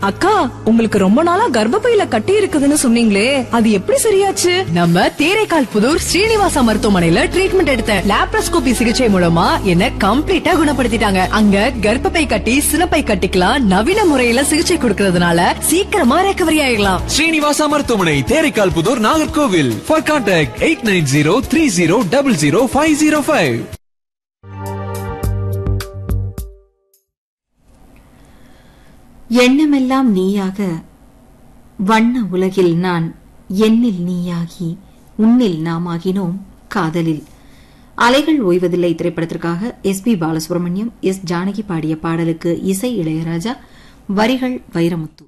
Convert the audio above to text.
அக்கா, உங்களுக்கு ரொம்ப நாளா கர்ப்பப்பையில கட்டி இருக்குதுன்னு சொன்னீங்களே, அது எப்படி சரியாச்சு? நம்ம தேரைக்கால் புதூர் ஸ்ரீனிவாசா மருத்துவமனையில ட்ரீட்மெண்ட் எடுத்த லாப்ரோஸ்கோபி சிகிச்சை மூலமா என்ன கம்ப்ளீட்டா குணப்படுத்திட்டாங்க. அங்க கர்ப்பப்பை கட்டி சினப்பை கட்டிக்கலாம் நவீன முறையில சிகிச்சை கொடுக்கறதுனால சீக்கிரமா ரெக்கவரி ஆயிடலாம். ஸ்ரீனிவாசா மருத்துவமனை, தேரைக்கால் புதூர், நாகர்கோவில். For contact 8903000505. எண்ணமெல்லாம் நீயாக வண்ண உலகில் நான் என்னில் நீயாகி உன்னில் நாமாகினோம் காதலில். அலைகள் ஓய்வதில்லை திரைப்படத்திற்காக எஸ்.பி. பாலசுப்ரமணியம், எஸ். ஜானகி பாடிய பாடலுக்கு இசை இளையராஜா, வரிகள் வைரமுத்து.